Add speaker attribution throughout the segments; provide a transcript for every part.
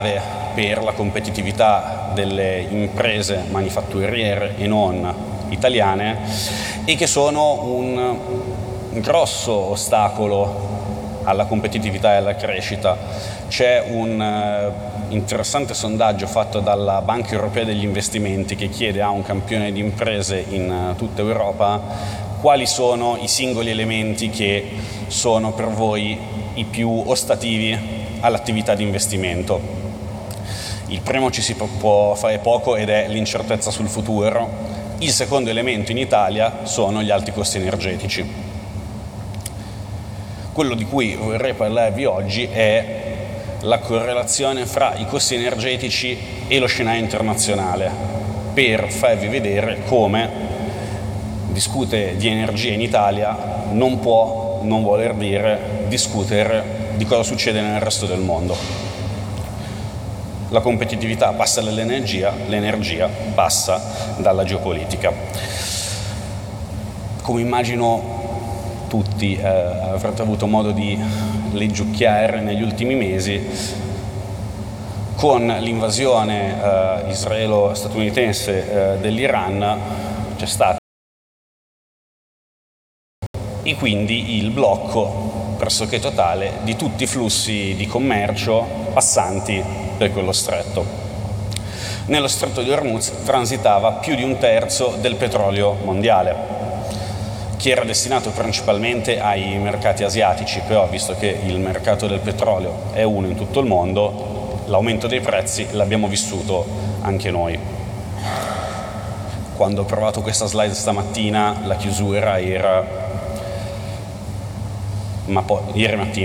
Speaker 1: per la competitività delle imprese manifatturiere e non italiane e che sono un grosso ostacolo alla competitività e alla crescita. C'è un interessante sondaggio fatto dalla Banca Europea degli Investimenti che chiede a un campione di imprese in tutta Europa quali sono i singoli elementi che sono per voi i più ostativi all'attività di investimento. Il primo ci si può fare poco ed è l'incertezza sul futuro. Il secondo elemento in Italia sono gli alti costi energetici. Quello di cui vorrei parlarvi oggi è la correlazione fra i costi energetici e lo scenario internazionale, per farvi vedere come discutere di energia in Italia non può non voler dire discutere di cosa succede nel resto del mondo. La competitività passa dall'energia, l'energia passa dalla geopolitica. Come immagino tutti avrete avuto modo di leggiucchiare negli ultimi mesi, con l'invasione israelo-statunitense dell'Iran c'è stato e quindi il blocco pressoché totale di tutti i flussi di commercio passanti per quello stretto. Nello stretto di Hormuz transitava più di un terzo del petrolio mondiale, che era destinato principalmente ai mercati asiatici, però visto che il mercato del petrolio è uno in tutto il mondo, l'aumento dei prezzi l'abbiamo vissuto anche noi. Quando ho provato questa slide stamattina, la chiusura era ma poi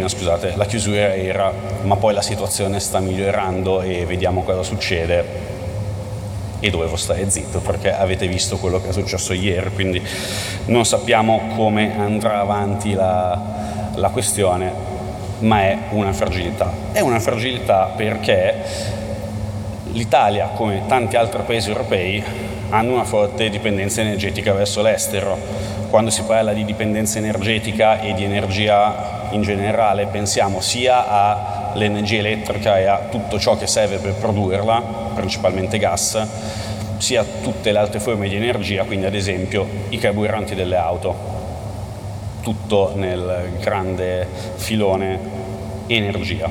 Speaker 1: la situazione sta migliorando e vediamo cosa succede, e dovevo stare zitto perché avete visto quello che è successo ieri, quindi non sappiamo come andrà avanti la questione, ma è una fragilità. È una fragilità perché l'Italia, come tanti altri paesi europei, hanno una forte dipendenza energetica verso l'estero. Quando si parla di dipendenza energetica e di energia in generale, pensiamo sia all'energia elettrica e a tutto ciò che serve per produrla, principalmente gas, sia a tutte le altre forme di energia, quindi ad esempio i carburanti delle auto, tutto nel grande filone energia.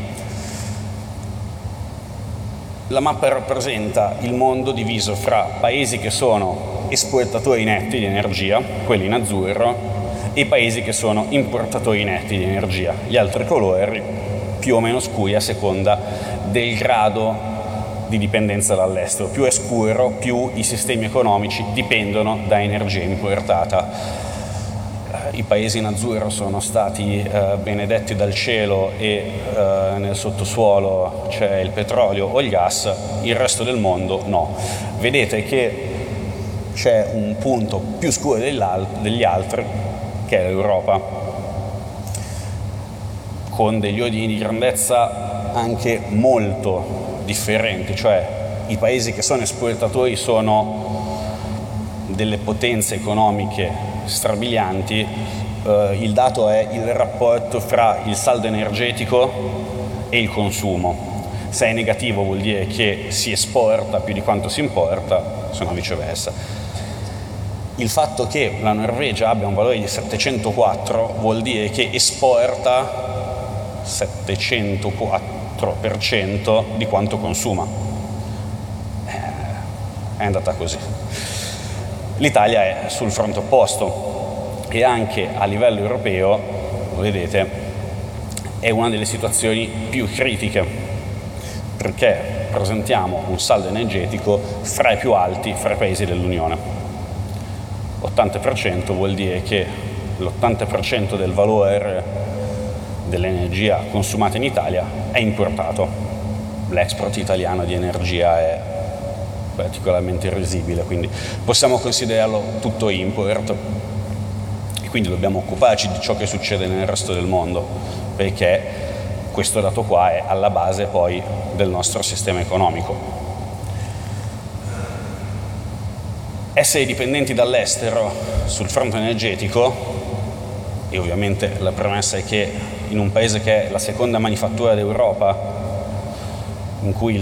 Speaker 1: La mappa rappresenta il mondo diviso fra paesi che sono esportatori netti di energia, quelli in azzurro, e paesi che sono importatori netti di energia, gli altri colori più o meno scuri a seconda del grado di dipendenza dall'estero. Più è scuro, più i sistemi economici dipendono da energia importata. I paesi in azzurro sono stati benedetti dal cielo e nel sottosuolo c'è il petrolio o il gas, il resto del mondo no. Vedete che c'è un punto più scuro degli altri, che è l'Europa, con degli ordini di grandezza anche molto differenti, cioè i paesi che sono esportatori sono delle potenze economiche strabilianti. Il dato è il rapporto fra il saldo energetico e il consumo. Se è negativo vuol dire che si esporta più di quanto si importa, se no viceversa. Il fatto che la Norvegia abbia un valore di 704 vuol dire che esporta 704% di quanto consuma. È andata così. L'Italia è sul fronte opposto e anche a livello europeo, lo vedete, è una delle situazioni più critiche, perché presentiamo un saldo energetico fra i più alti fra i paesi dell'Unione. 80% vuol dire che l'80% del valore dell'energia consumata in Italia è importato. L'export italiano di energia è particolarmente risibile, quindi possiamo considerarlo tutto import e quindi dobbiamo occuparci di ciò che succede nel resto del mondo, perché questo dato qua è alla base poi del nostro sistema economico. Essere dipendenti dall'estero sul fronte energetico, e ovviamente la premessa è che in un paese che è la seconda manifattura d'Europa, in cui